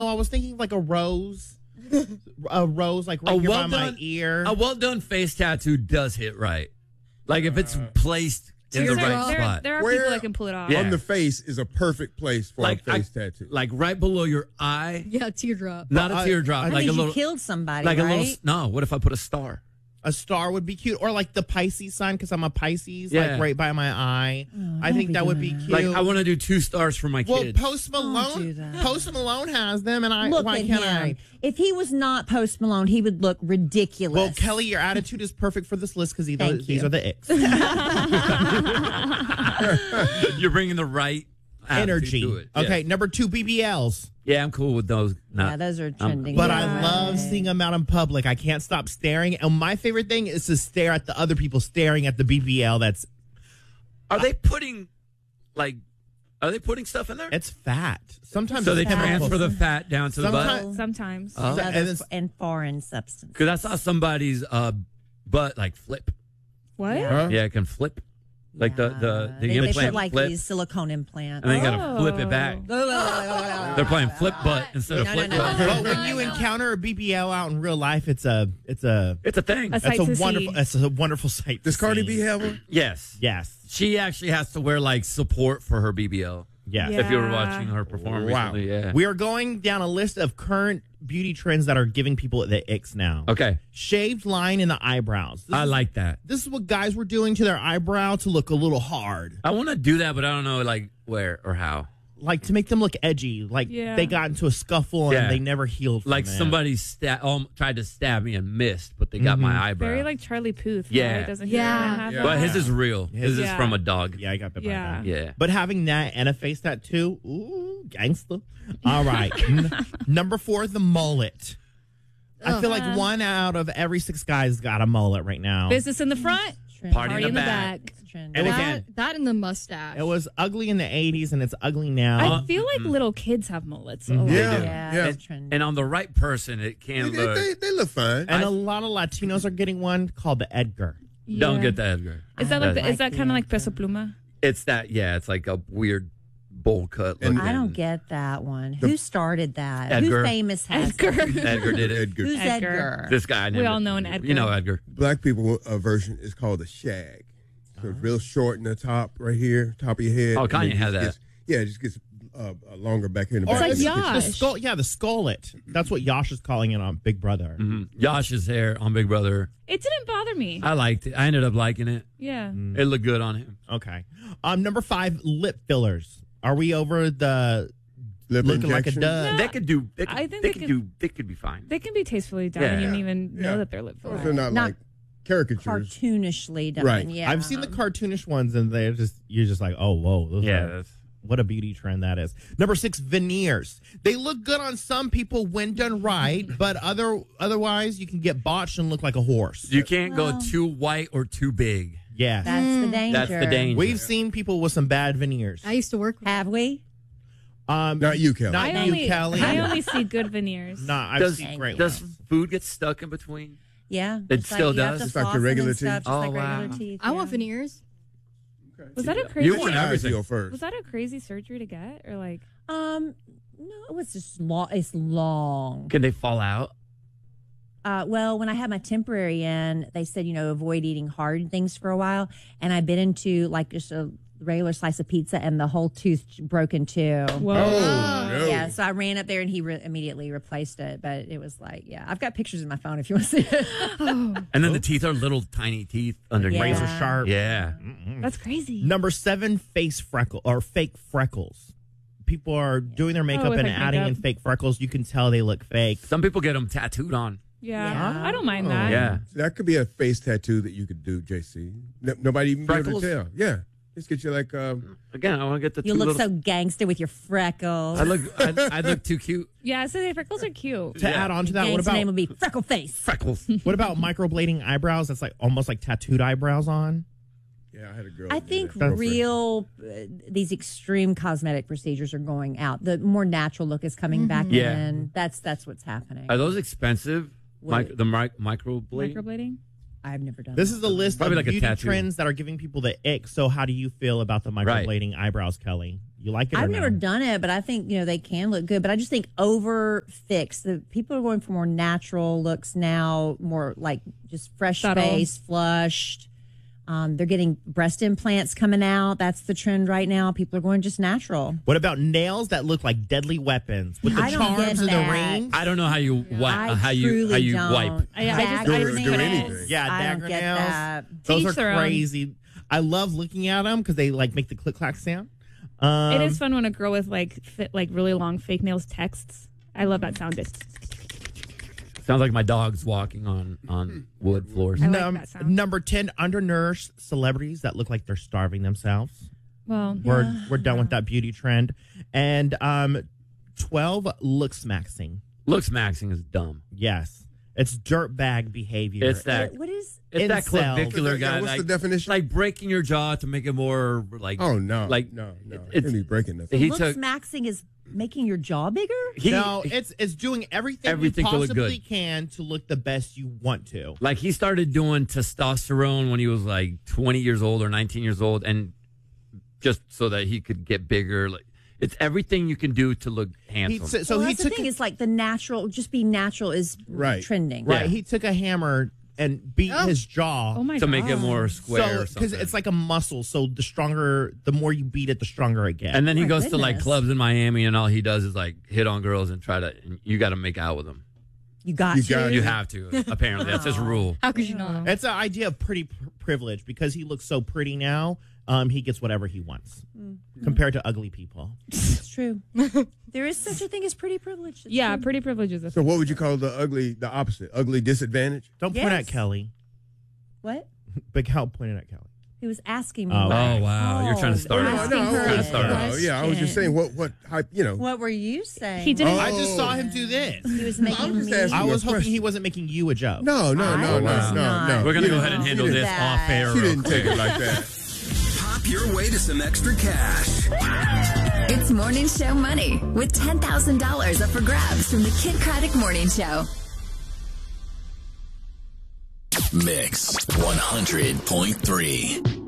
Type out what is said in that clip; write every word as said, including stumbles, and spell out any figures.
I was thinking like a rose. A rose like right A here well by done- my ear. A well done face tattoo does hit right. Like if it's placed in the There- right there, spot. there are Where- people that can pull it off. Yeah. On the face is a perfect place for Like, a face I- tattoo. Like right below your eye. Yeah, teardrop. Not a I- teardrop. I like a you little. killed somebody, Like right? a little. No. What if I put a star? A star would be cute, or like the Pisces sign because I'm a Pisces, Yeah. like right by my eye. I don't think be that would be doing cute. Like I want to do two stars for my well, kids. Post do Malone, that. Post Malone has them, and I Look why at can't him. I? If he was not Post Malone, he would look ridiculous. Well, Kelly, your attitude is perfect for this list because these, Thank these you. are the icks. You're bringing the right attitude Energy. to it. Okay, Yeah. number two, B B Ls. Yeah, I'm cool with those. Not, yeah, those are um, trending. But yeah. I love seeing them out in public. I can't stop staring. And my favorite thing is to stare at the other people staring at the B B L. That's Are they putting, like, are they putting stuff in there? it's fat. Sometimes So they it's chemical. transfer the fat down to the butt? Sometimes- Sometimes. Oh. Other and f- it's- and foreign substance. Because I saw somebody's uh, butt, like, flip. What? Yeah. Huh? Yeah, it can flip. Like the, the, the they, they implant put like flip. these silicone implants. And then you got to flip it back. Oh. They're playing flip butt instead of No, flip no, no. butt. But when you encounter a B B L out in real life, it's a it's a It's a thing. A sight it's a to wonderful see. it's a wonderful sight. Does to Cardi see. B have one? Yes. Yes. She actually has to wear, like, support for her B B L. Yes. If you were Yeah. watching her perform Wow. recently, yeah. We are going down a list of current beauty trends that are giving people the icks now. Okay. Shaved line in the eyebrows. This I is, like that. this is what guys were doing to their eyebrow to look a little hard. I want to do that, but I don't know, like, where or how. Like to make them look edgy. Like Yeah. they got into a scuffle Yeah. and they never healed from Like that. somebody sta- um, tried to stab me and missed, but they got my eyebrow. Very like Charlie Puth. Yeah. Right? Doesn't he Yeah. kinda have Yeah. But that? his is real. His is Yeah. from a dog. Yeah, I got bit by Yeah. that. Yeah. But having that and a face tattoo, ooh, gangster. All right. N- number four, the mullet. I feel like one out of every six guys got a mullet right now. Business in the front. Trend. Party in the back. It's trend. And that, again, that and the mustache. it was ugly in the eighties and it's ugly now. I feel like little kids have mullets. a Mhm. lot. Yeah. Yeah, Yeah. it's trend. And on the right person, it They, can they, look. they, they look fine. and a lot of Latinos are getting one called the Edgar. Don't Yeah. get the Edgar. Is that I like the, like is that the kind of like Edgar. peso pluma? It's that, yeah, it's like a weird bowl cut. And- looking- I don't get that one. Who started that? Edgar. Who famous has Edgar. it? Edgar did it. Edgar. Who's Edgar. Edgar? This guy. I We never- all know an Edgar. You know Edgar. Black people uh, version is called the shag. So it's real short in the top right here, top of your head. Oh, and then Kanye it had just that. gets- yeah, it just gets uh, uh, longer back here in the Or back. like It's- Yash. The skull, yeah, the skullet. That's what Yash is calling it on Big Brother. Mhm. Yash's hair on Big Brother. It didn't bother me. I liked it. I ended up liking it. Yeah. It looked good on him. Okay. Um, number five, lip fillers. Are we over the Lip looking like a injection. dud? They could do. They could, I think they they could could- do. They could be fine. They can be tastefully done, and you Yeah. don't even Yeah. know that they're lip As long as filler. they're not, Not like caricatures. Cartoonishly done. Right. Yeah. I've seen the cartoonish ones, and they're just you're just like, oh, whoa, those Yeah. are- That's, what a beauty trend that is. Number six, veneers. They look good on some people when done right, but other otherwise you can get botched and look like a horse. you can't Well- go too white or too big. Yes. That's the danger. That's the danger. We've seen people with some bad veneers. I used to work with Have we? Um, Not you, Kelly. Not I you, only, Kelly. I only see good veneers. No, I've Does seen great does ones. food get stuck in between? Yeah. It Just still like, you have does? to Just like your floss them regular and stuff, teeth? Just like Oh, regular wow. teeth. I want yeah. veneers. Was that a crazy? You What's want your everything. ideal first? Was that a crazy surgery to get, or like? Um, no, it was just long. It's long. Can they fall out? Uh, well, when I had my temporary in, they said, you know, avoid eating hard things for a while. And I bit into like just a regular slice of pizza and the whole tooth broke in two. Whoa. Oh, no. Yeah, so I ran up there and he re- immediately replaced it. But it was like, yeah, I've got pictures in my phone if you want to see it. And then the teeth are little tiny teeth underneath. Yeah. Razor sharp. Yeah. That's crazy. Number seven, face freckle or fake freckles. People are doing their makeup with, and like, adding makeup. in fake freckles. You can tell they look fake. Some people get them tattooed on. Yeah. Yeah. I don't mind Oh. that. Yeah. That could be a face tattoo that you could do, J C. No, nobody even be able Freckles? to tell. Yeah. Just get you like, um, Again, I want to get the You two look little. so gangster with your freckles. I look. I, I look too cute. Yeah. So the freckles are cute. To Yeah. add on to that, what Gangster name about would be Freckle Face. Freckles. what about microblading eyebrows? That's like almost like tattooed eyebrows on. yeah, I had a girl. I that did think that. Girlfriend. real, uh, these extreme cosmetic procedures are going out. The more natural look is coming back Yeah. in. That's that's what's happening. Are those expensive? What? Mic- the mic- microblading? Microblading. I've never done. This that. is the list Probably of like a beauty tattoo. trends that are giving people the ick. So how do you feel about the microblading eyebrows, Kelly? You like it? I've or never no? done it, but I think, you know, they can look good. But I just think over fixed. The people are going for more natural looks now, more like just fresh Subtle. face, flushed. Um, they're getting breast implants coming out. That's the trend right now. People are going just natural. What about nails that look like deadly weapons with the I don't charms get and the that. rings? I don't know how you wipe. I how you how truly you don't. wipe. I, I just, Do- I do just couldn't. anything. Yeah, I don't dagger get nails. that. Those To are each their own. crazy. I love looking at them because they like make the click clack sound. Um, It is fun when a girl with like fit, like really long fake nails texts. I love that sound. It's, Sounds like my dog's walking on on wood floors. I like num- that sound. Number ten, undernourished celebrities that look like they're starving themselves. well, We're we're done with that beauty trend. And um, twelve, looks maxing. Looks maxing is dumb. Yes, it's dirtbag behavior. It's that. What, what is? It's that incel. clavicular Yeah, guy. what's like, the definition? Like breaking your jaw to make it more like. Oh no, Like no, no. it- It it's can't be breaking nothing. he looks took maxing is making your jaw bigger? he, no, it's it's doing everything, Everything you to look possibly good. can to look the best you want to. like he started doing testosterone when he was like twenty years old or nineteen years old, and just so that he could get bigger. Like it's everything you can do to look He, handsome. so so well, he that's took the thing. It's like the natural, just be natural is Right. trending. right. Yeah. He took a hammer and beat his jaw. oh my to god, make it more square So, or because something. it's like a muscle, so the stronger, the more you beat it, the stronger it gets. and then he My goes to like goodness. clubs in Miami, and all he does is like hit on girls and try to. And you got to make out with them. You got You to. got You have to. Apparently, that's his rule. How could you not? it's an idea of pretty pr- privilege because he looks so pretty now. Um, he gets whatever he wants compared to ugly people. It's true. There is such a thing as pretty privilege. It's Yeah, true. pretty privileges. So what would you call the ugly, the opposite, ugly disadvantage? Don't point at Yes. Kelly. What? Big help pointed at Kelly. He was asking me. Oh, what- Oh wow, you're trying to start. Oh, it. asking her Trying to a start. it. No, yeah, I was just saying what, what, how, you know. What were you saying? He didn't. Oh. I just saw him do this. He was making I'm just me. asking. I was a hoping question. he wasn't making you a joke. No, no, I no, no, was no, not. no. We're gonna You go didn't- ahead and She handle did this that. off air. She real didn't take quick. it like that. Pop your way to some extra cash. It's Morning Show Money with ten thousand dollars up for grabs from the Kid Craddock Morning Show. Mix one hundred point three.